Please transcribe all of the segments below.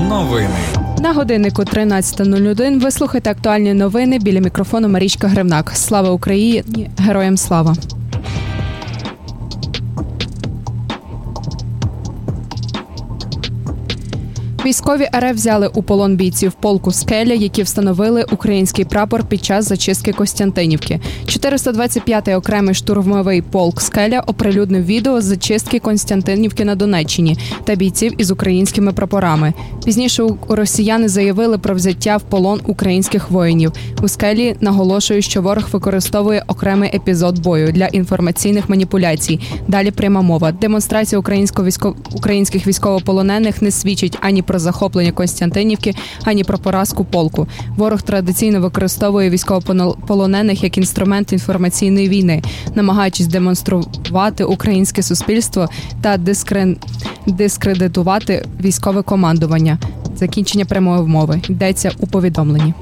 Новини. На годиннику 13:01 ви слухаєте актуальні новини. Біля мікрофону Марічка Гривнак. Слава Україні! Героям слава! Військові РФ взяли у полон бійців полку «Скеля», які встановили український прапор під час зачистки Костянтинівки. 425-й окремий штурмовий полк «Скеля» оприлюднив відео з зачистки Костянтинівки на Донеччині та бійців із українськими прапорами. Пізніше росіяни заявили про взяття в полон українських воїнів. У «Скелі» наголошують, що ворог використовує окремий епізод бою для інформаційних маніпуляцій. Далі пряма мова. Демонстрація українських військовополонених не свідчить ані про захоплення Костянтинівки, ані про поразку полку. Ворог традиційно використовує військовополонених як інструмент інформаційної війни, намагаючись демонструвати українське суспільство та дискредитувати військове командування. Закінчення прямої мови. Йдеться у повідомленні.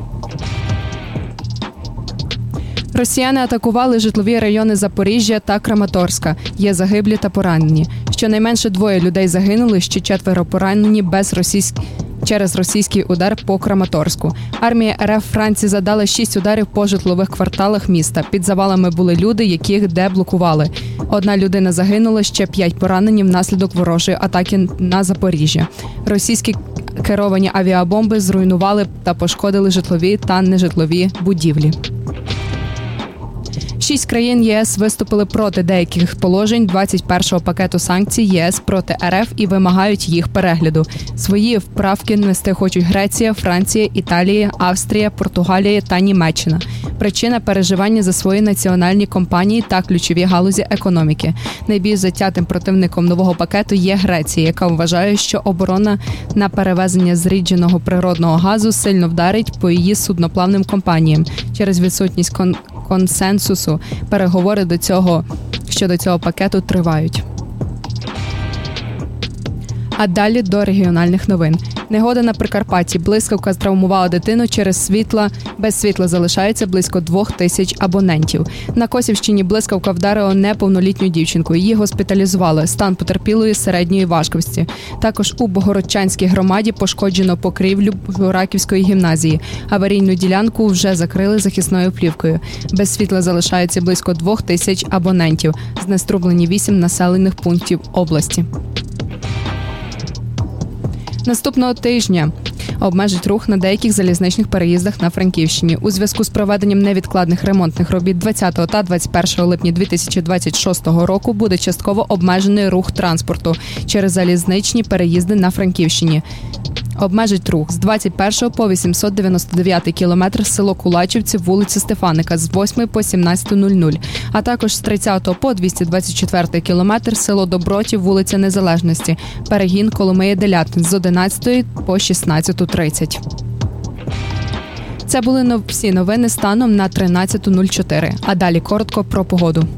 Росіяни атакували житлові райони Запоріжжя та Краматорська. Є загиблі та поранені. Щонайменше 2 людей загинули, ще 4 поранені через російський удар по Краматорську. Армія РФ Франції задала 6 ударів по житлових кварталах міста. Під завалами були люди, яких деблокували. 1 людина загинула, ще 5 поранені внаслідок ворожої атаки на Запоріжжя. Російські керовані авіабомби зруйнували та пошкодили житлові та нежитлові будівлі. 6 країн ЄС виступили проти деяких положень 21-го пакету санкцій ЄС проти РФ і вимагають їх перегляду. Свої вправки внести хочуть Греція, Франція, Італія, Австрія, Португалія та Німеччина. Причина – переживання за свої національні компанії та ключові галузі економіки. Найбільш затятим противником нового пакету є Греція, яка вважає, що оборона на перевезення зрідженого природного газу сильно вдарить по її судноплавним компаніям через відсутність консенсусу. Переговори щодо цього пакету тривають. А далі до регіональних новин. Негода на Прикарпатті. Блискавка травмувала дитину без світла залишається близько 2000 абонентів. На Косівщині блискавка вдарила неповнолітню дівчинку. Її госпіталізували. Стан потерпілої середньої важкості. Також у Богородчанській громаді пошкоджено покрівлю Раківської гімназії. Аварійну ділянку вже закрили захисною плівкою. Без світла залишається близько 2000 абонентів. Знеструблені 8 населених пунктів області. Наступного тижня обмежить рух на деяких залізничних переїздах на Франківщині. У зв'язку з проведенням невідкладних ремонтних робіт 20 та 21 липня 2026 року буде частково обмежений рух транспорту через залізничні переїзди на Франківщині. Обмежить рух з 21 по 899 кілометр село Кулачівці, вулиця Стефаника з 8 по 17:00, а також з 30 по 224 кілометр село Добротів, вулиця Незалежності, перегін Коломиї-Делятин з 11 по 16:30. Це були всі новини станом на 13:04. А далі коротко про погоду.